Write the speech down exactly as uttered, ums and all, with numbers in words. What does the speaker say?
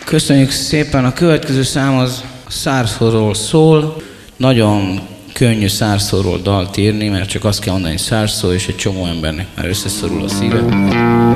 Köszönjük szépen, a következő szám az a szárszóról szól. Nagyon könnyű szárszóról dalt írni, mert csak azt kell mondani, hogy szárszó, és egy csomó embernek már összeszorul a szíve.